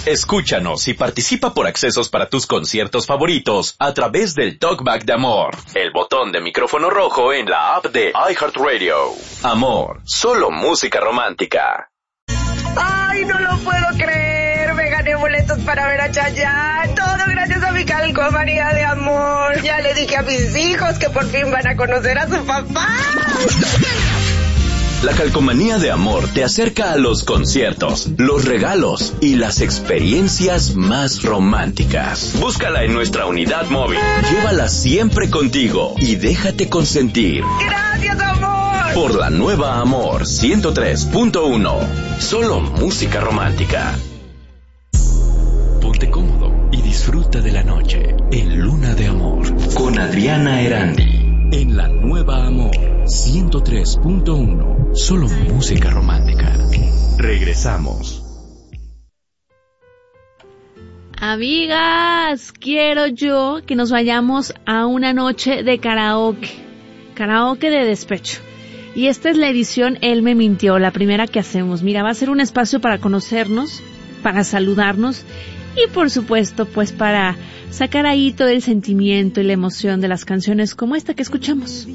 Escúchanos y participa por accesos para tus conciertos favoritos a través del Talkback de Amor, el botón de micrófono rojo en la app de iHeartRadio. Amor, solo música romántica. ¡Ay, no lo puedo creer! Me gané boletos para ver a Chayanne. Todo gracias a mi calcomanía de amor. Ya le dije a mis hijos que por fin van a conocer a su papá. La calcomanía de Amor te acerca a los conciertos, los regalos y las experiencias más románticas. Búscala en nuestra unidad móvil. Llévala siempre contigo y déjate consentir. ¡Gracias, amor! Por la nueva Amor 103.1. Solo música romántica. Ponte cómodo y disfruta de la noche en Luna de Amor con Adriana Erandi. En la nueva Amor 103.1. Solo música romántica. Regresamos. Amigas, quiero yo que nos vayamos a una noche de karaoke. Karaoke de despecho. Y esta es la edición Él me mintió, la primera que hacemos. Mira, va a ser un espacio para conocernos, para saludarnos y por supuesto, pues para sacar ahí todo el sentimiento y la emoción de las canciones como esta que escuchamos.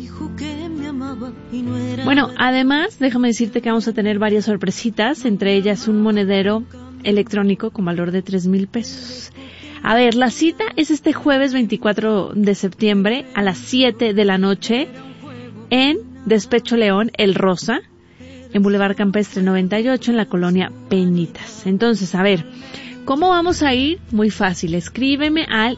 Bueno, además, déjame decirte que vamos a tener varias sorpresitas, entre ellas un monedero electrónico con valor de 3,000 pesos. A ver, la cita es este jueves 24 de septiembre a las 7 de la noche en Despecho León, El Rosa, en Boulevard Campestre 98, en la colonia Peñitas. Entonces, a ver, ¿cómo vamos a ir? Muy fácil, escríbeme al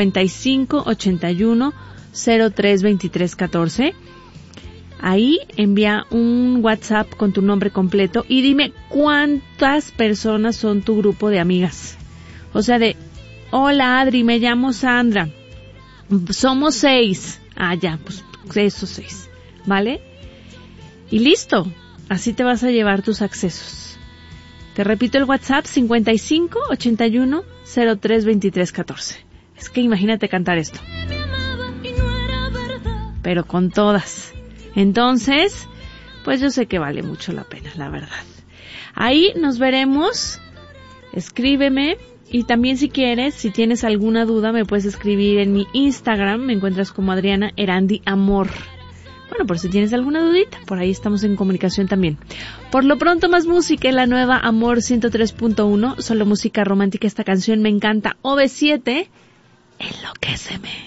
5581 03 23 14. Ahí envía un WhatsApp con tu nombre completo y dime cuántas personas son tu grupo de amigas. O sea, hola Adri, me llamo Sandra. Somos 6. Ah, ya, pues esos 6. ¿Vale? Y listo. Así te vas a llevar tus accesos. Te repito el WhatsApp 5581 03 23 14. Es que imagínate cantar esto. Pero con todas. Entonces, pues yo sé que vale mucho la pena, la verdad. Ahí nos veremos. Escríbeme. Y también si quieres, si tienes alguna duda, me puedes escribir en mi Instagram. Me encuentras como Adriana Erandi Amor. Bueno, por si tienes alguna dudita, por ahí estamos en comunicación también. Por lo pronto, más música en la nueva Amor 103.1. Solo música romántica. Esta canción me encanta. OV7, Enloquéceme.